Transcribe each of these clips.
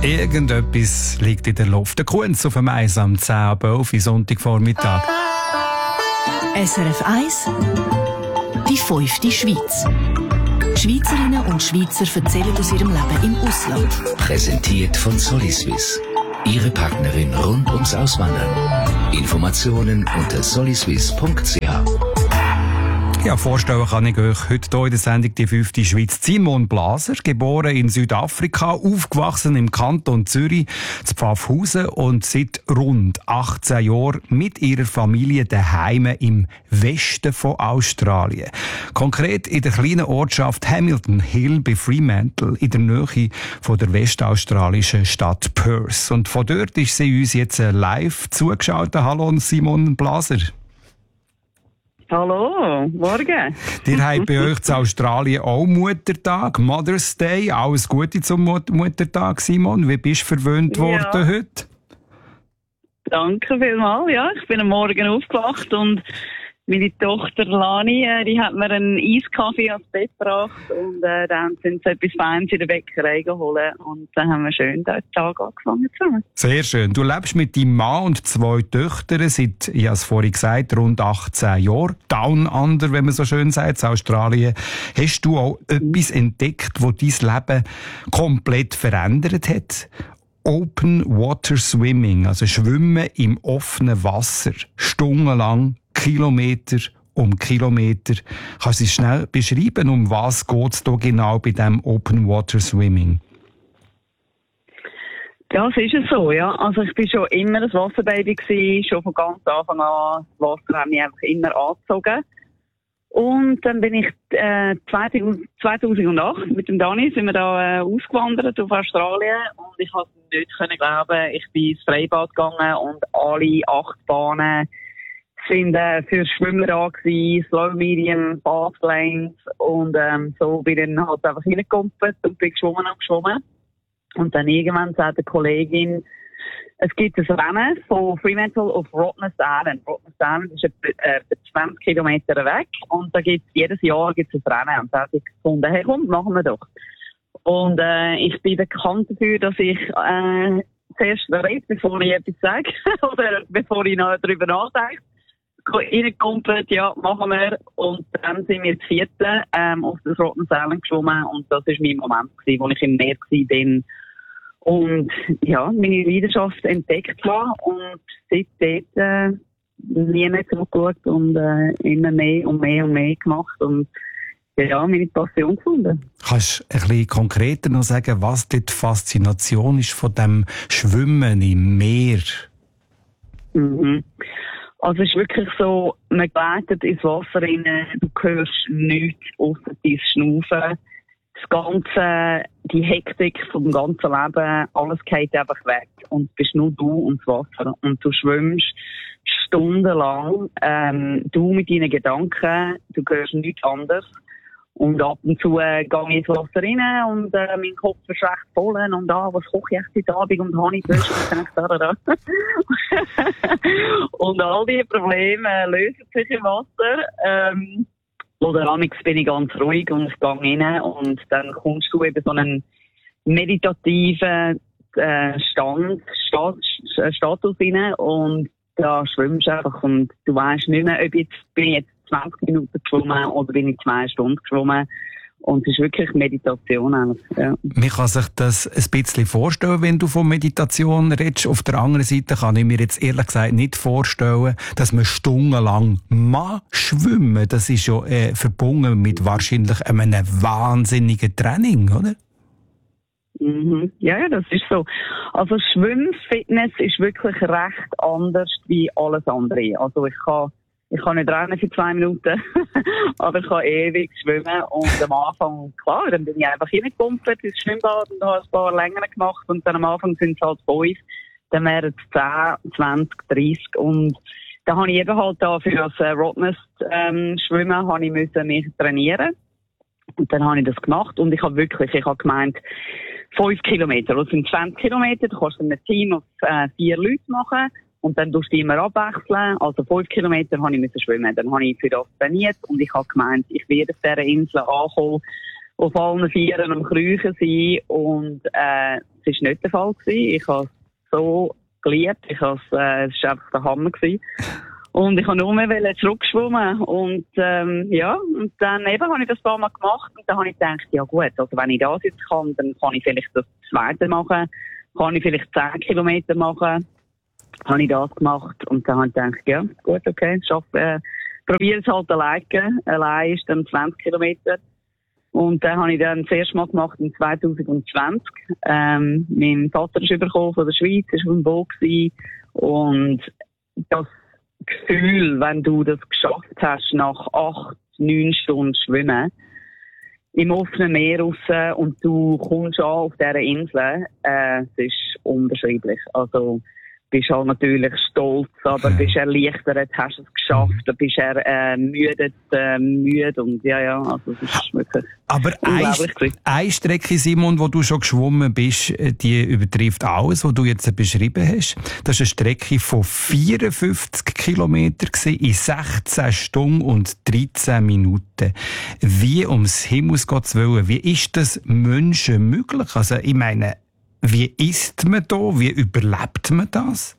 Irgendetwas liegt in der Luft. Der Kunz auf dem Eis am 10 ab 11 Sonntagvormittag. SRF 1 Die 5. Schweiz. Schweizerinnen und Schweizer erzählen aus ihrem Leben im Ausland. Präsentiert von Soliswiss. Ihre Partnerin rund ums Auswandern. Informationen unter soliswiss.ch. Ja, vorstellen kann ich euch heute hier in der Sendung die 5. Schweiz. Simon Blaser, geboren in Südafrika, aufgewachsen im Kanton Zürich, zu Pfaffhausen und seit rund 18 Jahren mit ihrer Familie daheim im Westen von Australien. Konkret in der kleinen Ortschaft Hamilton Hill bei Fremantle in der Nähe von der westaustralischen Stadt Perth. Und von dort ist sie uns jetzt live zugeschaltet. Hallo Simon Blaser. Hallo, morgen. Ihr habt bei euch in Australien auch Muttertag, Mother's Day. Alles Gute zum Muttertag, Simon. Wie bist du verwöhnt worden heute? Danke vielmals. Ja, ich bin am Morgen aufgewacht und meine Tochter Lani, die hat mir einen Eiskaffee ans Bett gebracht und dann sind sie etwas Feines in der Bäckerei geholt und dann haben wir schön den Tag angefangen zusammen. Sehr schön. Du lebst mit deinem Mann und 2 Töchtern seit, ich habe es vorhin gesagt, rund 18 Jahren. Down Under, wenn man so schön sagt, in Australien. Hast du auch etwas entdeckt, das dein Leben komplett verändert hat? Open Water Swimming, also Schwimmen im offenen Wasser, stundenlang, Kilometer um Kilometer. Kannst du es schnell beschreiben, um was geht es da genau bei diesem Open Water Swimming? Ja, es ist so, ja. Also ich bin schon immer ein Wasserbaby gewesen, schon von ganz Anfang an. Das Wasser hat mich einfach immer angezogen. Und dann bin ich 2008 mit dem Dani sind wir da ausgewandert auf Australien und ich konnte nicht glauben, ich bin ins Freibad gegangen und alle 8 Bahnen sind für Schwimmer da gewesen, Slow Medium, Fast Lanes und so bin ich dann halt einfach reingekumpelt und bin geschwommen. Und dann irgendwann sagt eine Kollegin, es gibt ein Rennen von Fremantle auf Rottnest Island. Rottnest Island ist etwa 20 Kilometer weg und da gibt's jedes Jahr ein Rennen. Und da habe ich gefunden, hey komm, machen wir doch. Und ich bin bekannt dafür, dass ich zuerst rede, bevor ich etwas sage oder bevor ich noch darüber nachdenke. Reingekumpelt, ja, machen wir. Und dann sind wir das 4. auf das Rottnest Island geschwommen und das war mein Moment, wo ich im Meer war. Und ja, meine Leidenschaft entdeckt habe und seitdem nie mehr zurückgeschaut und immer mehr und mehr und mehr gemacht und ja, meine Passion gefunden. Kannst du ein bisschen konkreter noch sagen, was die Faszination ist von dem Schwimmen im Meer? Mhm. Also es ist wirklich so, man gleitet ins Wasser rein, du hörst nichts ausser dein Schnaufen. Das Ganze, die Hektik vom ganzen Leben, alles geht einfach weg. Und es bist nur du und das Wasser. Und du schwimmst stundenlang, du mit deinen Gedanken, du hörst nichts anderes. Und ab und zu gehe ich ins Wasser rein und mein Kopf ist recht voll und was koche ich echt heute Abend und habe ich Frühstück da. Und all diese Probleme lösen sich im Wasser. Oder amigs bin ich ganz ruhig und ich gehe rein und dann kommst du eben so einen meditativen Status rein und da schwimmst du einfach und du weisst nicht mehr, ob bin ich jetzt 20 Minuten geschwommen oder bin ich 2 Stunden geschwommen. Und es ist wirklich Meditation eigentlich, ja. Man kann sich das ein bisschen vorstellen, wenn du von Meditation redest. Auf der anderen Seite kann ich mir jetzt ehrlich gesagt nicht vorstellen, dass man stundenlang schwimmen. Das ist ja verbunden mit wahrscheinlich einem wahnsinnigen Training, oder? Mhm. Ja, das ist so. Also Schwimmfitness ist wirklich recht anders wie alles andere. Also ich kann nicht rennen für 2 Minuten, aber ich kann ewig schwimmen und am Anfang, klar, dann bin ich einfach reingekumpelt ins Schwimmbad und habe ein paar länger gemacht und dann am Anfang sind es halt 5, dann wären es 10, 20, 30 und da habe ich eben halt da für das Rottnest Schwimmen habe ich müssen mich trainieren und dann habe ich das gemacht und ich habe gemeint, 5 Kilometer, das sind 20 Kilometer, du kannst in einem Team auf 4 Leute machen. Und dann tust du immer abwechseln. Also 5 Kilometer habe ich schwimmen. Dann habe ich für das trainiert und ich habe gemeint, ich werde auf dieser Insel ankommen, auf allen 4 am Kriechen sein und Das war nicht der Fall gewesen. Ich habe es so geliebt. Es war einfach der Hammer gewesen. Und ich wollte nur mehr zurückschwimmen. Und, und dann eben habe ich das ein paar Mal gemacht. Und dann habe ich gedacht, ja gut, also wenn ich das jetzt kann, dann kann ich vielleicht das zweite machen. Kann ich vielleicht 10 Kilometer machen. Habe ich das gemacht. Und dann habe ich gedacht, ja, gut, okay, probiere es halt alleine. Allein ist dann 20 Kilometer. Und dann habe ich dann das erste Mal gemacht in 2020. Mein Vater ist übergekommen von der Schweiz, ist auf dem Boot gewesen. Und das Gefühl, wenn du das geschafft hast, nach 8-9 Stunden Schwimmen, im offenen Meer raus und du kommst an auf dieser Insel, es ist unbeschreiblich. Also, bist halt natürlich stolz, aber bist erleichtert, hast es geschafft, bist müde und also es ist wirklich aber eine Strecke, Simon, wo du schon geschwommen bist, die übertrifft alles, was du jetzt beschrieben hast. Das war eine Strecke von 54 Kilometern in 16 Stunden und 13 Minuten. Wie ums Himmels Gottes Willen, wie ist das Menschen möglich? Also, ich meine, wie isst man da? Wie überlebt man das?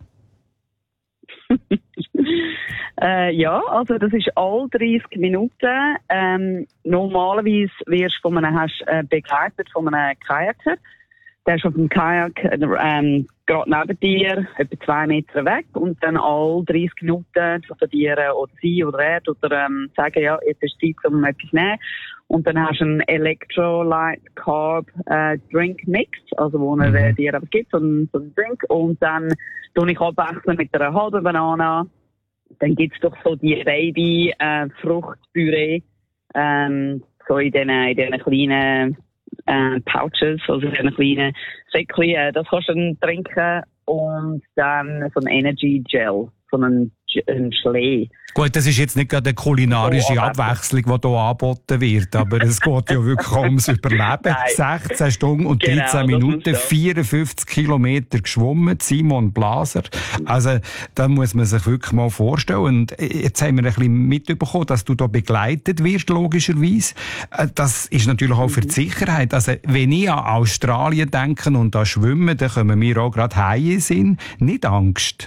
Also das ist all 30 Minuten. Normalerweise wirst du begleitet von einem Kajaker. Der ist auf dem Kajak gerade neben dir, etwa 2 Meter weg. Und dann all 30 Minuten zu dir oder sie oder er oder sagen, ja, jetzt ist Zeit, um etwas zu nehmen. Und dann hast du einen Electrolyte Carb Drink Mix, also wo er dir aber gibt, so einen Drink. Und dann tue ich abwechseln mit einer halben Banane. Dann gibt's doch so die Baby Fruchtpüree, so in diesen kleinen Pouches, also in diesen kleinen Säckchen. Das kannst du dann trinken. Und dann so ein Energy Gel, so ein Schlee. Gut, das ist jetzt nicht gerade eine kulinarische Abwechslung, die hier angeboten wird, aber es geht ja wirklich ums Überleben. 16 Stunden und 13 Minuten, 54 Kilometer geschwommen, Simon Blaser. Also, da muss man sich wirklich mal vorstellen. Und jetzt haben wir ein bisschen mitbekommen, dass du da begleitet wirst, logischerweise. Das ist natürlich auch für die Sicherheit. Also, wenn ich an Australien denke und an Schwimmen, dann kommen wir auch gerade Haie in den Sinn. Nicht Angst?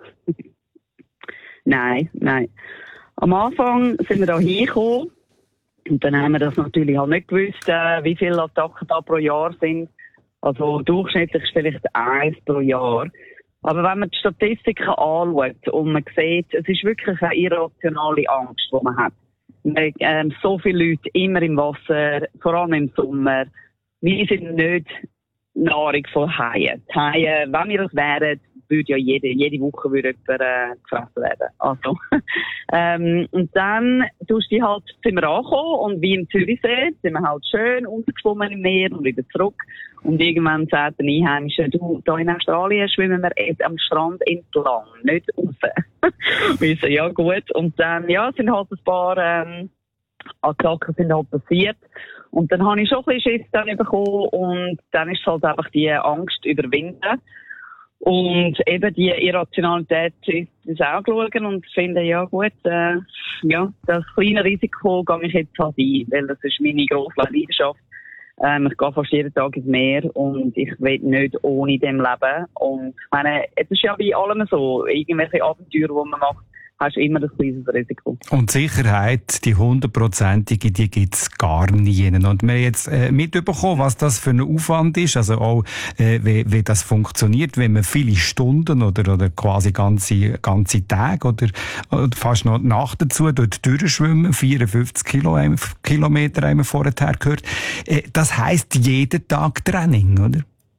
Nein. Am Anfang sind wir da hingekommen und dann haben wir das natürlich halt nicht gewusst, wie viele Attacken da pro Jahr sind. Also durchschnittlich vielleicht 1 pro Jahr. Aber wenn man die Statistiken anschaut und man sieht, es ist wirklich eine irrationale Angst, die man hat. So viele Leute immer im Wasser, vor allem im Sommer. Wir sind nicht Nahrung von Haien. Die Haie, wenn wir das wären, würde ja jede Woche jemand gefressen werden. Also, und dann sind wir angekommen und wie im Zürichsee sind wir halt schön untergeschwommen im Meer und wieder zurück. Und irgendwann sagten die Einheimischen, da in Australien schwimmen wir jetzt am Strand entlang, nicht raus. Wir so, ja gut. Und dann, sind halt ein paar Attacken sind halt passiert. Und dann habe ich schon ein bisschen Schiss dann bekommen und dann ist halt einfach die Angst überwinden. Und eben die Irrationalität ist auch schauen und finde, ja gut, das kleine Risiko gehe ich jetzt halt ein, weil das ist meine grosse Leidenschaft. Ich gehe fast jeden Tag ins Meer und ich will nicht ohne dem leben. Und ich meine, es ist ja bei allem so, irgendwelche Abenteuer, die man macht, hast du immer das kleines Risiko. Und Sicherheit, die 100%ige, die gibt's gar nie. Und wir haben jetzt mitbekommen, was das für ein Aufwand ist, also auch, wie das funktioniert, wenn man viele Stunden oder quasi ganze Tage oder fast noch Nacht dazu dort durchschwimmen, 54 Kilometer haben wir vorher gehört. Das heisst jeden Tag Training, oder?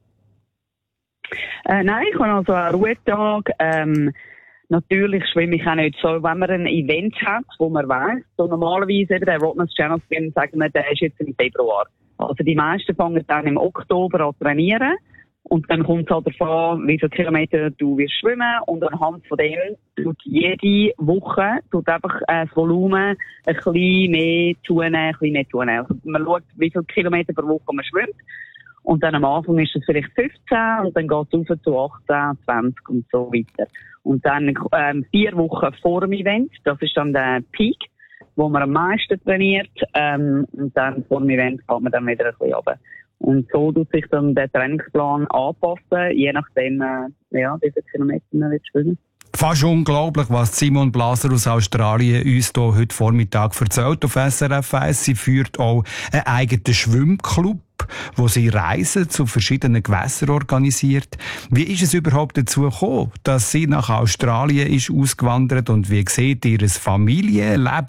Nein, ich habe also einen Ruhetag. Natürlich schwimme ich auch nicht so, wenn man ein Event hat, wo man weiss, so normalerweise eben der Rottnest Channel Swim, sagen wir, der ist jetzt im Februar. Also die meisten fangen dann im Oktober an zu trainieren und dann kommt es halt davon, wie viele Kilometer du wirst schwimmen und anhand von dem tut jede Woche einfach das Volumen ein bisschen mehr zunehmen. Also man schaut, wie viele Kilometer pro Woche man schwimmt. Und dann am Anfang ist es vielleicht 15 und dann geht es rauf zu 18, 20 und so weiter. Und dann 4 Wochen vor dem Event, das ist dann der Peak, wo man am meisten trainiert. Und dann vor dem Event geht man dann wieder ein bisschen runter. Und so tut sich dann der Trainingsplan anpassen, je nachdem, wie viele Kilometer man schwimmen will. Fast unglaublich, was Simone Blaser aus Australien uns hier heute Vormittag erzählt auf SRF 1. Sie führt auch einen eigenen Schwimmclub, wo sie Reisen zu verschiedenen Gewässern organisiert. Wie ist es überhaupt dazu gekommen, dass sie nach Australien ist ausgewandert und wie sieht ihr Familienleben